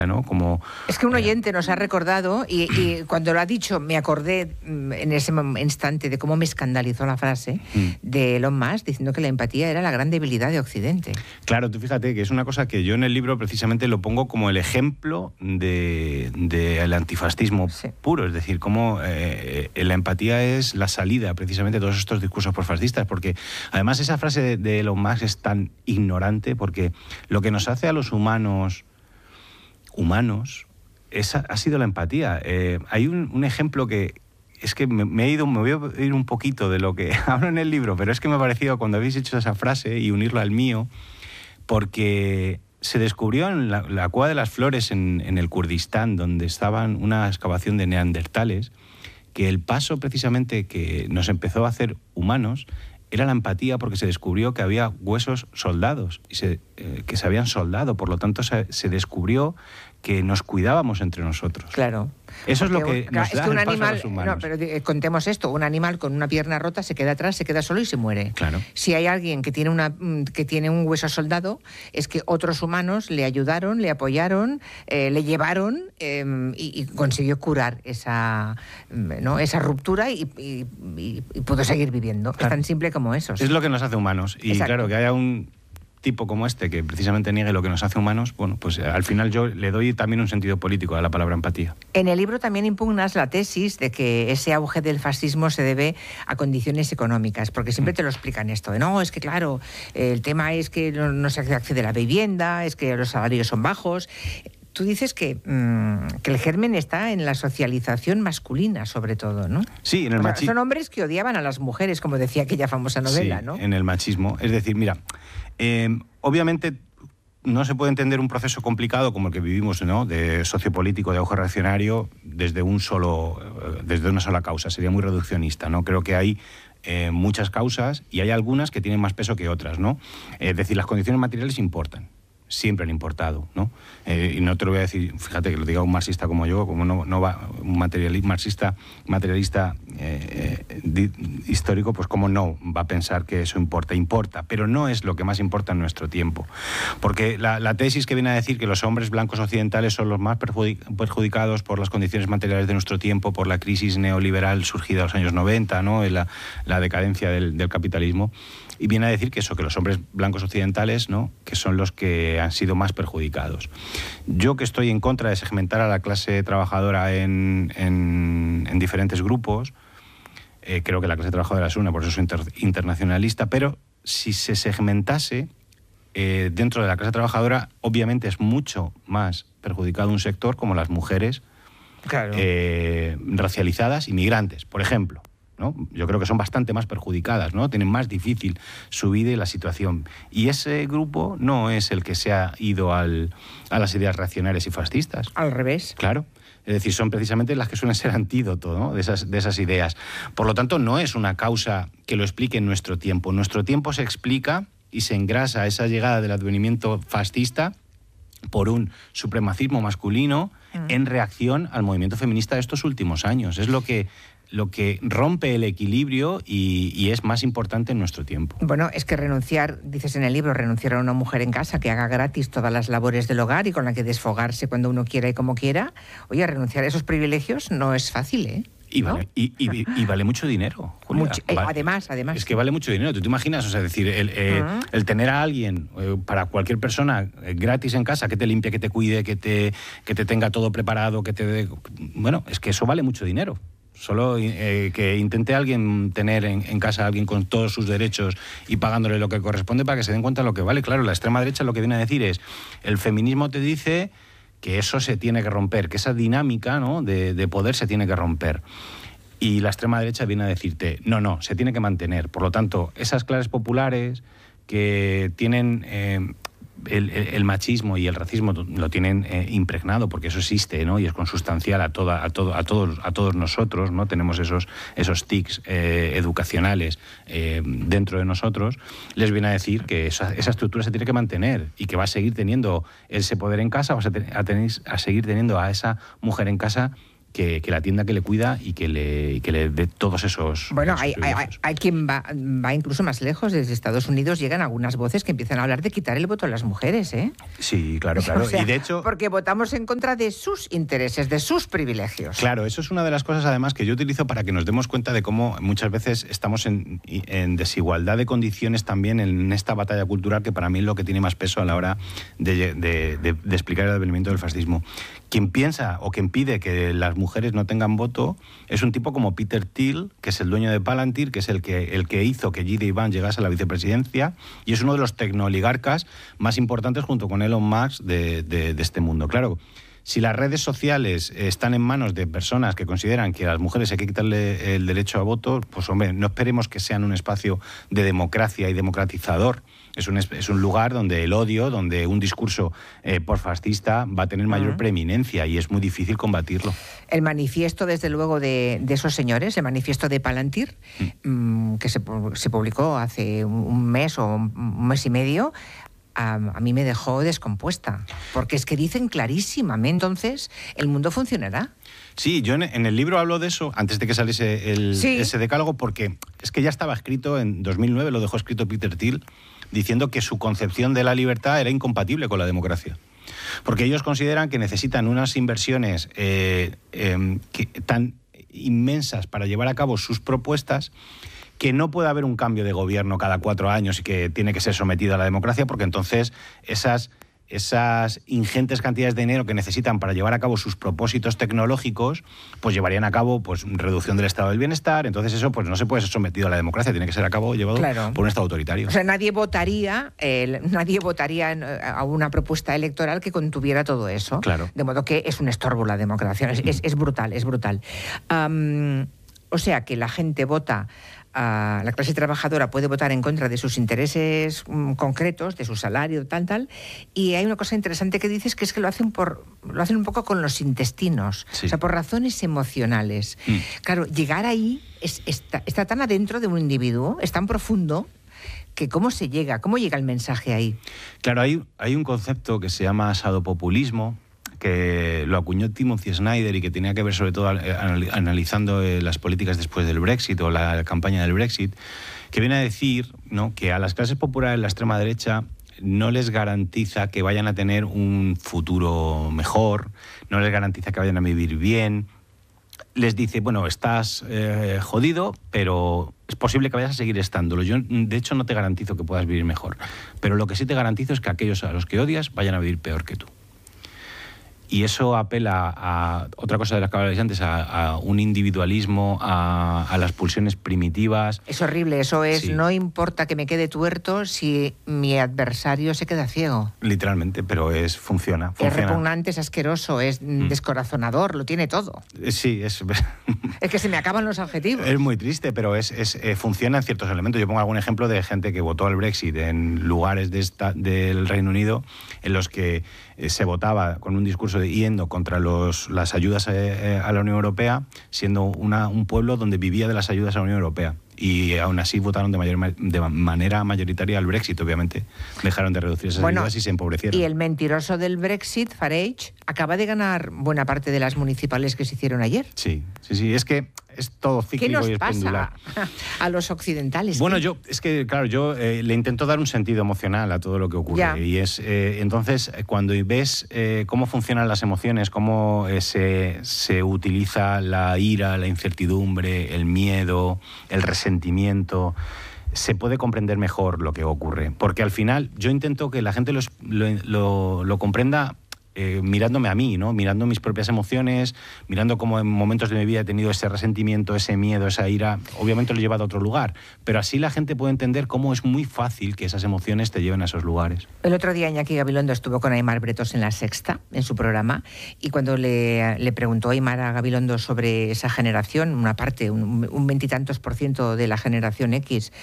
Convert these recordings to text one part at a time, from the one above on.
¿no? Como, es que un oyente nos ha recordado, y cuando lo ha dicho me acordé en ese instante de cómo me escandalizó la frase de Elon Musk diciendo que la empatía era la gran debilidad de Occidente. Claro, tú fíjate que es una cosa que yo en el libro precisamente lo pongo como el ejemplo del antifascismo puro, es decir, cómo la empatía es la salida precisamente de todos estos discursos posfascistas, porque además esa frase de Elon Musk es tan ignorante, porque lo que nos hace a los humanos ha sido la empatía. Hay un ejemplo que es que me voy a ir un poquito de lo que hablo en el libro, pero es que me ha parecido cuando habéis hecho esa frase y unirlo al mío, porque se descubrió en la Cueva de las Flores en el Kurdistán, donde estaban una excavación de neandertales, que el paso precisamente que nos empezó a hacer humanos era la empatía, porque se descubrió que había huesos soldados, y que se habían soldado, por lo tanto se descubrió que nos cuidábamos entre nosotros. Claro. Eso es lo que nos da un el paso animal, a los humanos. no, pero contemos esto, un animal con una pierna rota se queda atrás, se queda solo y se muere. Claro. Si hay alguien que tiene un hueso soldado, es que otros humanos le ayudaron, le apoyaron, le llevaron y consiguió curar esa ruptura y pudo seguir viviendo. Claro. Es tan simple como eso. Es lo que nos hace humanos. Y exacto. Claro, que haya un tipo como este que precisamente niegue lo que nos hace humanos, bueno, pues al final yo le doy también un sentido político a la palabra empatía. En el libro también impugnas la tesis de que ese auge del fascismo se debe a condiciones económicas, porque siempre te lo explican esto, no, es que claro, el tema es que no se accede a la vivienda, es que los salarios son bajos. Tú dices que el germen está en la socialización masculina, sobre todo, ¿no? Sí, en el machismo. Son hombres que odiaban a las mujeres, como decía aquella famosa novela, sí, ¿no? En el machismo. Es decir, mira, obviamente no se puede entender un proceso complicado como el que vivimos, ¿no?, de sociopolítico, de auge reaccionario, desde una sola causa. Sería muy reduccionista, ¿no? Creo que hay muchas causas y hay algunas que tienen más peso que otras, ¿no? Es decir, las condiciones materiales importan. Siempre han importado, ¿no? Y no te lo voy a decir, fíjate que lo diga un marxista como yo, como no va un materialista histórico, pues como no va a pensar que eso importa, pero no es lo que más importa en nuestro tiempo. Porque la tesis que viene a decir que los hombres blancos occidentales son los más perjudicados por las condiciones materiales de nuestro tiempo, por la crisis neoliberal surgida en los años 90, ¿no?, la decadencia del capitalismo, y viene a decir que los hombres blancos occidentales, ¿no?, que son los que han sido más perjudicados. Yo, que estoy en contra de segmentar a la clase trabajadora en diferentes grupos, creo que la clase trabajadora es una, por eso soy internacionalista, pero si se segmentase dentro de la clase trabajadora, obviamente es mucho más perjudicado un sector como las mujeres, claro, racializadas y migrantes, por ejemplo, ¿no? Yo creo que son bastante más perjudicadas, ¿no? Tienen más difícil su vida y la situación. Y ese grupo no es el que se ha ido a las ideas reaccionarias y fascistas. Al revés. Claro. Es decir, son precisamente las que suelen ser antídoto, ¿no?, de esas ideas. Por lo tanto, no es una causa que lo explique en nuestro tiempo. En nuestro tiempo se explica y se engrasa esa llegada del advenimiento fascista por un supremacismo masculino en reacción al movimiento feminista de estos últimos años. Es lo que rompe el equilibrio y es más importante en nuestro tiempo. Bueno, es que dices en el libro, renunciar a una mujer en casa que haga gratis todas las labores del hogar y con la que desfogarse cuando uno quiera y como quiera. Oye, renunciar a esos privilegios no es fácil, ¿eh? ¿No? Y vale mucho dinero, Julia. Además. Es que vale mucho dinero. ¿Tú te imaginas? O sea, decir, el tener a alguien, para cualquier persona, gratis en casa, que te limpie, que te cuide, que te tenga todo preparado, que te dé... Bueno, es que eso vale mucho dinero. Solo que intente alguien tener en casa a alguien con todos sus derechos y pagándole lo que corresponde para que se den cuenta de lo que vale. Claro, la extrema derecha lo que viene a decir es, el feminismo te dice que eso se tiene que romper, que esa dinámica, ¿no?, de poder se tiene que romper. Y la extrema derecha viene a decirte, no, se tiene que mantener. Por lo tanto, esas clases populares que tienen... El machismo y el racismo lo tienen impregnado, porque eso existe, ¿no?, y es consustancial a todos nosotros, ¿no? Tenemos esos tics educacional dentro de nosotros. Les viene a decir que esa estructura se tiene que mantener y que va a seguir teniendo ese poder en casa, vas a seguir teniendo a esa mujer en casa que la atienda, que le cuida y que le dé todos esos... Bueno, esos hay quien va incluso más lejos. Desde Estados Unidos llegan algunas voces que empiezan a hablar de quitar el voto a las mujeres, ¿eh? Sí, claro. O sea, y de hecho... porque votamos en contra de sus intereses, de sus privilegios. Claro, eso es una de las cosas, además, que yo utilizo para que nos demos cuenta de cómo muchas veces estamos en desigualdad de condiciones también en esta batalla cultural, que para mí es lo que tiene más peso a la hora de explicar el advenimiento del fascismo. Quien piensa o quien pide que las mujeres no tengan voto es un tipo como Peter Thiel, que es el dueño de Palantir, que es el que hizo que J.D. Vance llegase a la vicepresidencia, y es uno de los tecnooligarcas más importantes junto con Elon Musk de este mundo. Claro, si las redes sociales están en manos de personas que consideran que a las mujeres hay que quitarle el derecho a voto, pues hombre, no esperemos que sean un espacio de democracia y democratizador. Es un lugar donde el odio, donde un discurso posfascista va a tener mayor preeminencia, y es muy difícil combatirlo. El manifiesto, desde luego, de esos señores, el manifiesto de Palantir, que se publicó hace un mes o un mes y medio, a mí me dejó descompuesta, porque es que dicen clarísimamente, entonces, el mundo funcionará. Sí, yo en el libro hablo de eso antes de que saliese ese decálogo, porque es que ya estaba escrito en 2009, lo dejó escrito Peter Thiel, diciendo que su concepción de la libertad era incompatible con la democracia. Porque ellos consideran que necesitan unas inversiones tan inmensas para llevar a cabo sus propuestas, que no puede haber un cambio de gobierno cada 4 años y que tiene que ser sometido a la democracia, porque entonces esas ingentes cantidades de dinero que necesitan para llevar a cabo sus propósitos tecnológicos, pues llevarían a cabo pues reducción del estado del bienestar. Entonces eso pues no se puede ser sometido a la democracia, tiene que ser llevado por un estado autoritario. O sea, nadie votaría a una propuesta electoral que contuviera todo eso. Claro. De modo que es un estorbo la democracia. Es brutal, es brutal. O sea, que la gente vota, la clase trabajadora puede votar en contra de sus intereses concretos, de su salario, tal, y hay una cosa interesante que dices, que es que lo hacen un poco con los intestinos, sí. O sea, por razones emocionales. Claro, llegar ahí está tan adentro de un individuo, es tan profundo, que ¿cómo llega el mensaje ahí? Claro, hay un concepto que se llama sadopopulismo, que lo acuñó Timothy Snyder y que tenía que ver sobre todo analizando las políticas después del Brexit o la campaña del Brexit, que viene a decir, ¿no?, que a las clases populares de la extrema derecha no les garantiza que vayan a tener un futuro mejor, no les garantiza que vayan a vivir bien. Les dice, bueno, estás jodido, pero es posible que vayas a seguir estándolo. Yo, de hecho, no te garantizo que puedas vivir mejor, pero lo que sí te garantizo es que aquellos a los que odias vayan a vivir peor que tú. Y eso apela a otra cosa de la que hablabais antes, a un individualismo, a las pulsiones primitivas. Es horrible, eso es, sí. No importa que me quede tuerto si mi adversario se queda ciego. Literalmente, pero funciona. Es repugnante, es asqueroso, es descorazonador, lo tiene todo. Sí, es que se me acaban los adjetivos. Es muy triste, pero funciona en ciertos elementos. Yo pongo algún ejemplo de gente que votó al Brexit en lugares del Reino Unido en los que se votaba con un discurso yendo contra las ayudas a la Unión Europea, siendo un pueblo donde vivía de las ayudas a la Unión Europea. Y aún así votaron de manera mayoritaria al Brexit, obviamente. Dejaron de reducir esas ayudas y se empobrecieron. Y el mentiroso del Brexit, Farage, acaba de ganar buena parte de las municipales que se hicieron ayer. Sí. Es que es todo cíclico y es pendular. ¿Qué nos pasa a los occidentales? Bueno, yo le intento dar un sentido emocional a todo lo que ocurre. Ya. Y entonces, cuando ves cómo funcionan las emociones, cómo se utiliza la ira, la incertidumbre, el miedo, el resentimiento, se puede comprender mejor lo que ocurre. Porque al final yo intento que la gente lo comprenda mirándome a mí, ¿no? Mirando mis propias emociones, mirando cómo en momentos de mi vida he tenido ese resentimiento, ese miedo, esa ira. Obviamente lo he llevado a otro lugar, pero así la gente puede entender cómo es muy fácil que esas emociones te lleven a esos lugares. El otro día Iñaki Gabilondo estuvo con Aimar Bretos en La Sexta, en su programa, y cuando le preguntó Aimar a Gabilondo sobre esa generación, una parte, un 20 y tantos % de la generación X,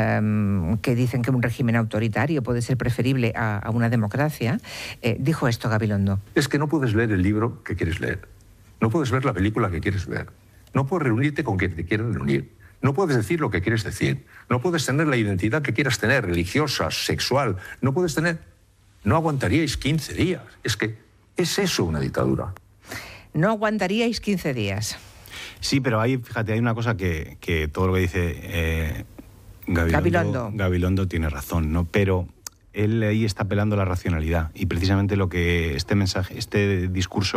que dicen que un régimen autoritario puede ser preferible a una democracia, dijo esto Gabilondo. Es que no puedes leer el libro que quieres leer. No puedes ver la película que quieres ver. No puedes reunirte con quien te quieras reunir. No puedes decir lo que quieres decir. No puedes tener la identidad que quieras tener, religiosa, sexual. No puedes tener... No aguantaríais 15 días. Es que es eso una dictadura. no aguantaríais 15 días. Sí, pero ahí, fíjate, hay una cosa que todo lo que dice Gabilondo tiene razón, ¿no? Pero él ahí está apelando a la racionalidad y precisamente lo que este discurso